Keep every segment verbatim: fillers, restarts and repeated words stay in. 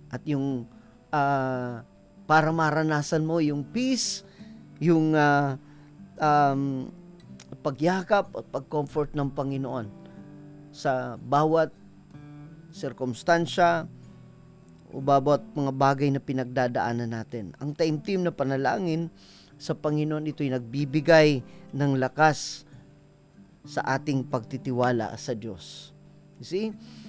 at yung uh, para maranasan mo yung peace, yung uh, um, pagyakap at pag-comfort ng Panginoon sa bawat sirkumstansya o bawat mga bagay na pinagdadaanan natin. Ang taimtim na panalangin sa Panginoon, ito'y nagbibigay ng lakas sa ating pagtitiwala sa Diyos. You see?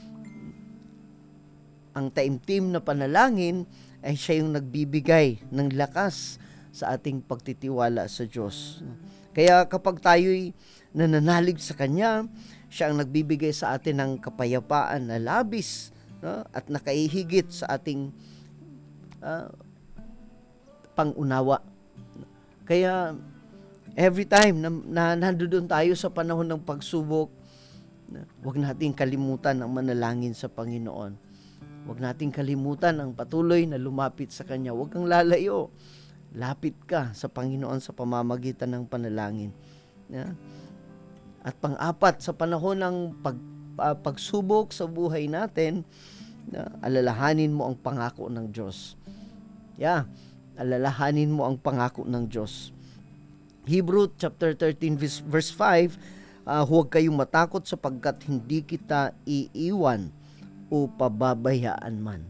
Ang taimtim na panalangin ay siya yung nagbibigay ng lakas sa ating pagtitiwala sa Diyos. Kaya kapag tayo'y nananalig sa Kanya, siya ang nagbibigay sa atin ng kapayapaan na labis, no? At nakaihigit sa ating uh, pangunawa. Kaya every time na, na nandoon tayo sa panahon ng pagsubok, huwag nating kalimutan ang manalangin sa Panginoon. Huwag nating kalimutan ang patuloy na lumapit sa Kanya. Huwag kang lalayo. Lapit ka sa Panginoon sa pamamagitan ng panalangin. Yeah? At pang-apat, sa panahon ng pag, uh, pagsubok sa buhay natin, uh, alalahanin mo ang pangako ng Diyos. Yeah, alalahanin mo ang pangako ng Diyos. Hebrew chapter thirteen verse five, uh, huwag kayong matakot sapagkat hindi kita iiwan o pababayaan man.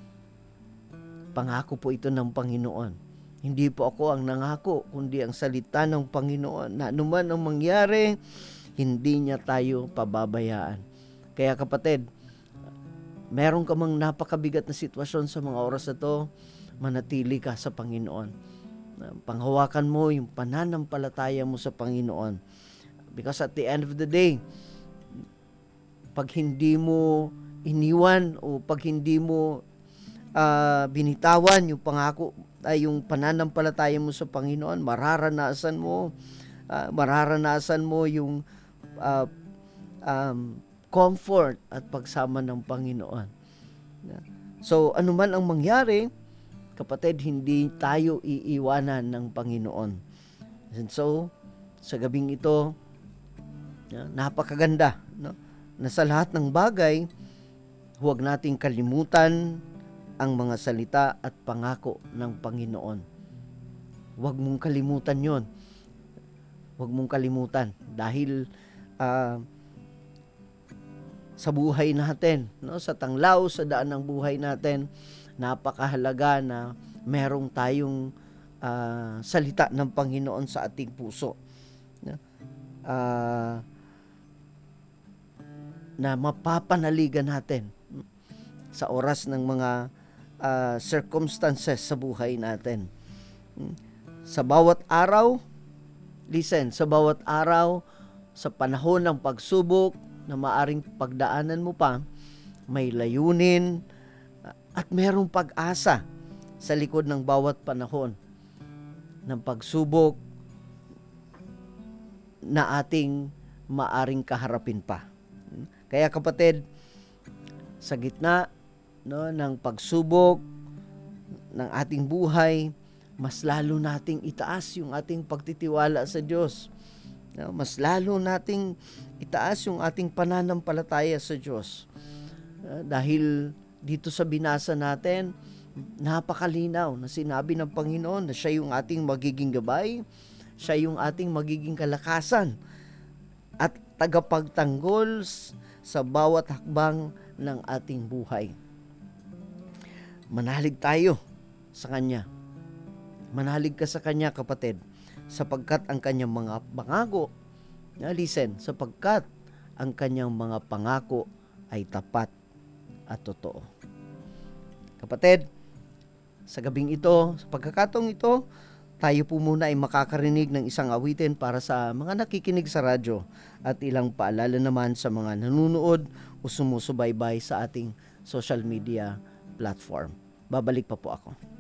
Pangako po ito ng Panginoon. Hindi po ako ang nangako, kundi ang salita ng Panginoon na anuman ang mangyari, hindi niya tayo pababayaan. Kaya kapatid, meron ka mang napakabigat na sitwasyon sa mga oras na to, manatili ka sa Panginoon. Panghawakan mo yung pananampalataya mo sa Panginoon. Because at the end of the day, pag hindi mo iniwan o pag hindi mo uh, binitawan yung pangako ay yung pananampalataya mo sa Panginoon, mararanasan mo uh, mararanasan mo yung uh, um, comfort at pagsama ng Panginoon. So anuman ang mangyari, kapatid, hindi tayo iiwanan ng Panginoon. And so sa gabing ito, napakaganda, no? Na sa lahat ng bagay, huwag nating kalimutan ang mga salita at pangako ng Panginoon. Huwag mong kalimutan yon. Huwag mong kalimutan dahil uh, sa buhay natin, no, sa tanglaw, sa daan ng buhay natin, napakahalaga na merong tayong uh, salita ng Panginoon sa ating puso. Uh, na mapapanaligan natin sa oras ng mga uh, circumstances sa buhay natin. Sa bawat araw, listen, sa bawat araw, sa panahon ng pagsubok na maaring pagdaanan mo pa, may layunin at merong pag-asa sa likod ng bawat panahon ng pagsubok na ating maaring kaharapin pa. Kaya kapatid, sa gitna, no, ng pagsubok ng ating buhay, mas lalo nating itaas yung ating pagtitiwala sa Diyos. No, mas lalo nating itaas yung ating pananampalataya sa Diyos. Uh, dahil dito sa binasa natin, napakalinaw na sinabi ng Panginoon na siya yung ating magiging gabay, siya yung ating magiging kalakasan at tagapagtanggol sa bawat hakbang ng ating buhay. Manalig tayo sa Kanya. Manalig ka sa Kanya, kapatid, sapagkat ang Kanyang mga pangako, na listen, sapagkat ang Kanyang mga pangako ay tapat at totoo. Kapatid, sa gabing ito, sa pagkakataong ito, tayo po muna ay makakarinig ng isang awitin para sa mga nakikinig sa radyo at ilang paalala naman sa mga nanonood o sumusubaybay sa ating social media platform. Babalik pa po ako.